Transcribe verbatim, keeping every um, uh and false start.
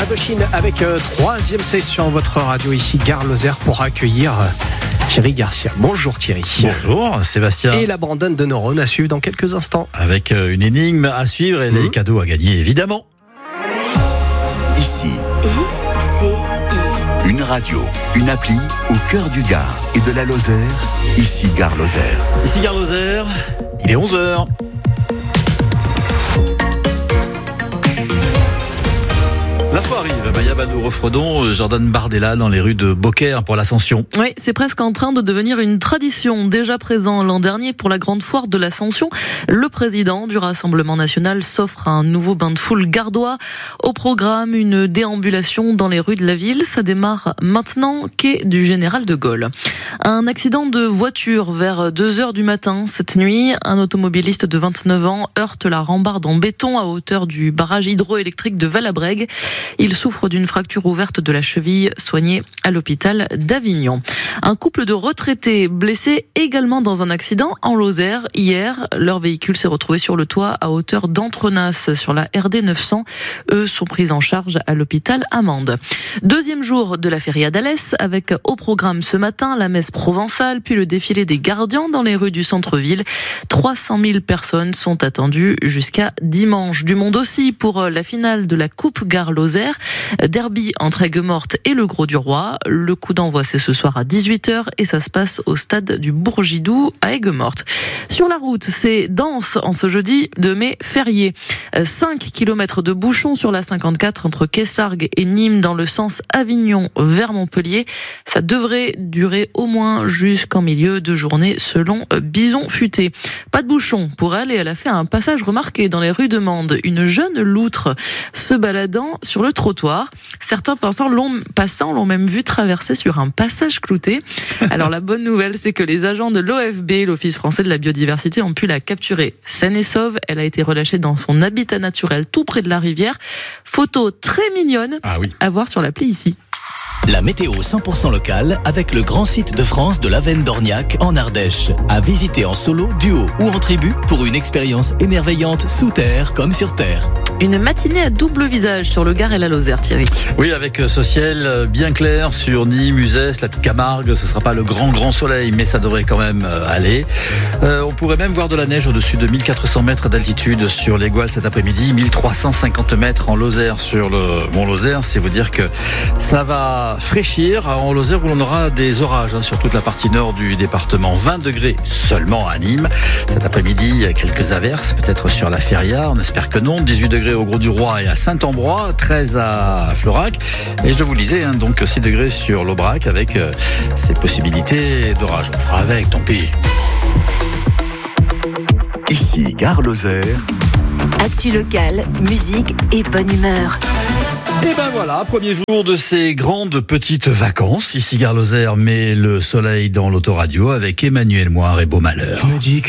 Indochine avec euh, troisième session votre radio ici, Gare Lozère, pour accueillir euh, Thierry Garcia. Bonjour Thierry. Bonjour Sébastien. Et l'abandon de neurones à suivre dans quelques instants. Avec euh, une énigme à suivre et mmh. les cadeaux à gagner évidemment. Ici. I C I. Une radio, une appli au cœur du Gard et de la Lozère. Ici Gare Lozère. Ici Gare Lozère, il est onze heures. L'info arrive, Maya Badou-Refredon, Jordan Bardella dans les rues de Beaucaire pour l'Ascension. Oui, c'est presque en train de devenir une tradition. Déjà présent l'an dernier pour la grande foire de l'Ascension, le président du Rassemblement national s'offre un nouveau bain de foule gardois. Au programme, une déambulation dans les rues de la ville. Ça démarre maintenant, quai du Général de Gaulle. Un accident de voiture vers deux heures du matin cette nuit. Un automobiliste de vingt-neuf ans heurte la rambarde en béton à hauteur du barrage hydroélectrique de Valabrègue. Il souffre d'une fracture ouverte de la cheville, soigné à l'hôpital d'Avignon. Un couple de retraités blessés également dans un accident en Lozère. Hier, leur véhicule s'est retrouvé sur le toit à hauteur d'Entrenas sur la R D neuf cents. Eux sont pris en charge à l'hôpital Amande. Deuxième jour de la Feria d'Alès avec au programme ce matin la messe provençale puis le défilé des gardiens dans les rues du centre-ville. trois cent mille personnes sont attendues jusqu'à dimanche. Du monde aussi pour la finale de la Coupe Gare Lozère. Derby entre Aigues-Mortes et le Grau-du-Roi. Le coup d'envoi c'est ce soir à dix-huit heures et ça se passe au stade du Bourgidou à Aigues-Mortes. Sur la route, c'est dense en ce jeudi de mai férié. cinq kilomètres de bouchons sur la cinquante-quatre entre Quessargues et Nîmes dans le sens Avignon vers Montpellier. Ça devrait durer au moins jusqu'en milieu de journée selon Bison Futé. Pas de bouchons pour elle et elle a fait un passage remarqué dans les rues de Mende. Une jeune loutre se baladant sur le trottoir. Certains passants l'ont, passants l'ont même vu traverser sur un passage clouté. Alors la bonne nouvelle, c'est que les agents de l'O F B, l'Office français de la biodiversité, ont pu la capturer saine et sauve. Elle a été relâchée dans son habitat naturel tout près de la rivière. Photo très mignonne ah oui. à voir sur l'appli ici. La météo cent pour cent locale avec le grand site de France de l'Avenne d'Orniac en Ardèche. À visiter en solo, duo ou en tribu pour une expérience émerveillante sous terre comme sur terre. Une matinée à double visage sur le Gard et la Lozère, Thierry. Oui, avec ce ciel bien clair sur Nîmes, Uzès, la petite Camargue. Ce ne sera pas le grand, grand soleil, mais ça devrait quand même aller. Euh, on pourrait même voir de la neige au-dessus de mille quatre cents mètres d'altitude sur les Gouales cet après-midi. mille trois cent cinquante mètres en Lozère sur le Mont Lozère. C'est vous dire que ça va fraîchir en Lozère où l'on aura des orages hein, sur toute la partie nord du département. vingt degrés seulement à Nîmes. Cet après-midi, quelques averses, peut-être sur la Feria. On espère que non. dix-huit degrés au Grau-du-Roi et à Saint-Ambrois, treize à Florac. Et je vous le disais, hein, donc six degrés sur l'Aubrac avec euh, ces possibilités d'orage. On fera avec, tant pis. Ici Gare Lozère. Actu locale, musique et bonne humeur. Et ben voilà, premier jour de ces grandes petites vacances. Ici Gare Lozère met le soleil dans l'autoradio avec Emmanuel Moire et Beau Malheur. Je me dis que